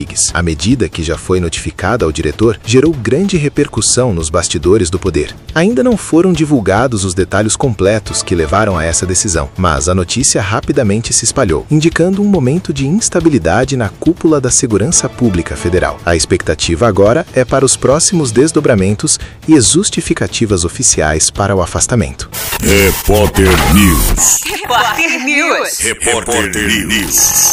A medida, que já foi notificada ao diretor, gerou grande repercussão nos bastidores do poder. Ainda não foram divulgados os detalhes completos que levaram a essa decisão, mas a notícia rapidamente se espalhou, indicando um momento de instabilidade na cúpula da Segurança Pública Federal. A expectativa agora é para os próximos desdobramentos e justificativas oficiais para o afastamento. Repórter News. Repórter News. Repórter News.